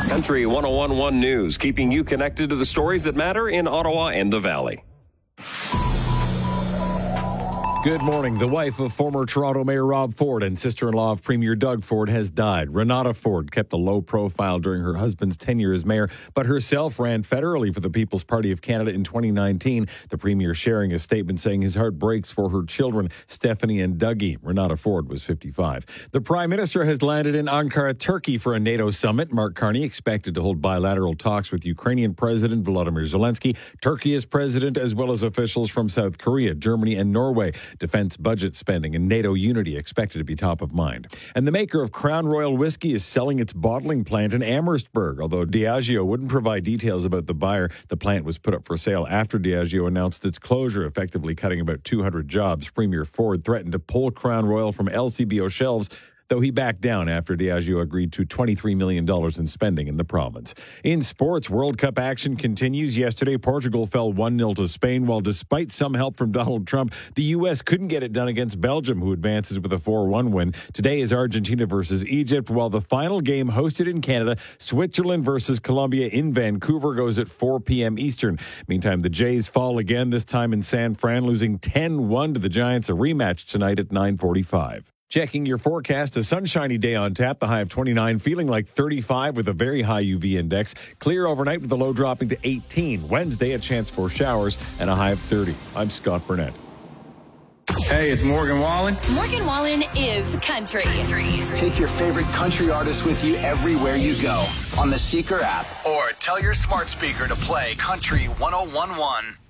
Country 101.1 News, keeping you connected to the stories that matter in Ottawa and the Valley. Good morning. The wife of former Toronto Mayor Rob Ford and sister-in-law of Premier Doug Ford has died. Renata Ford kept a low profile during her husband's tenure as mayor, but herself ran federally for the People's Party of Canada in 2019. The premier sharing a statement saying his heart breaks for her children, Stephanie and Dougie. Renata Ford was 55. The Prime Minister has landed in Ankara, Turkey for a NATO summit. Mark Carney expected to hold bilateral talks with Ukrainian President Volodymyr Zelensky, Turkey's president, as well as officials from South Korea, Germany, and Norway. Defense budget spending and NATO unity expected to be top of mind. And the maker of Crown Royal Whiskey is selling its bottling plant in Amherstburg. Although Diageo wouldn't provide details about the buyer, the plant was put up for sale after Diageo announced its closure, effectively cutting about 200 jobs. Premier Ford threatened to pull Crown Royal from LCBO shelves, though he backed down after Diageo agreed to $23 million in spending in the province. In sports, World Cup action continues. Yesterday, Portugal fell 1-0 to Spain, while despite some help from Donald Trump, the U.S. couldn't get it done against Belgium, who advances with a 4-1 win. Today is Argentina versus Egypt, while the final game hosted in Canada, Switzerland versus Colombia in Vancouver, goes at 4 p.m. Eastern. Meantime, the Jays fall again, this time in San Fran, losing 10-1 to the Giants. A rematch tonight at 9:45. Checking your forecast, a sunshiny day on tap, the high of 29, feeling like 35 with a very high UV index. Clear overnight with the low dropping to 18. Wednesday, a chance for showers and a high of 30. I'm Scott Burnett. Hey, it's Morgan Wallen. Morgan Wallen is country. Take your favorite country artists with you everywhere you go on the Seeker app or tell your smart speaker to play Country 101.1.